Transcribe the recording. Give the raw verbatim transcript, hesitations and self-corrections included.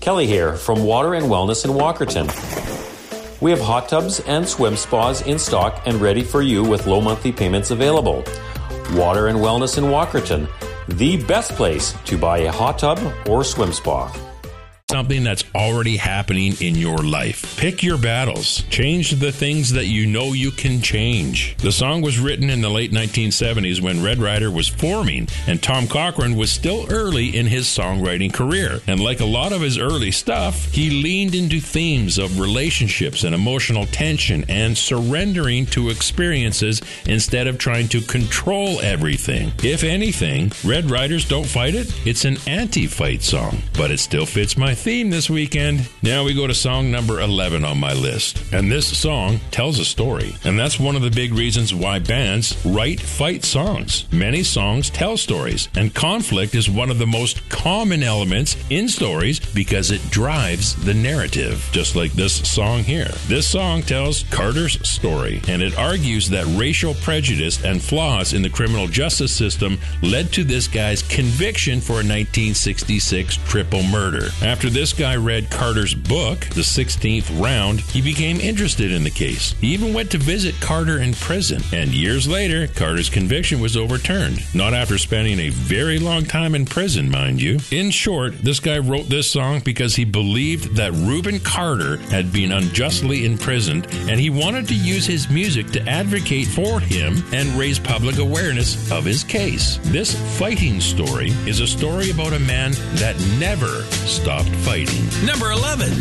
Kelly here from Water and Wellness in Walkerton. We have hot tubs and swim spas in stock and ready for you with low monthly payments available. Water and Wellness in Walkerton, the best place to buy a hot tub or swim spa. Something that's already happening in your life. Pick your battles. Change the things that you know you can change. The song was written in the late nineteen seventies when Red Rider was forming, and Tom Cochrane was still early in his songwriting career. And like a lot of his early stuff, he leaned into themes of relationships and emotional tension and surrendering to experiences instead of trying to control everything. If anything, Red Riders Don't Fight It, it's an anti-fight song, but it still fits my theme this weekend. Now we go to song number eleven on my list. And this song tells a story. And that's one of the big reasons why bands write fight songs. Many songs tell stories. And conflict is one of the most common elements in stories because it drives the narrative. Just like this song here. This song tells Carter's story. And it argues that racial prejudice and flaws in the criminal justice system led to this guy's conviction for a nineteen sixty-six triple murder. After this guy read Carter's book, The sixteenth Round, he became interested in the case. He even went to visit Carter in prison. And years later, Carter's conviction was overturned. Not after spending a very long time in prison, mind you. In short, this guy wrote this song because he believed that Reuben Carter had been unjustly imprisoned, and he wanted to use his music to advocate for him and raise public awareness of his case. This fighting story is a story about a man that never stopped fighting. Number eleven.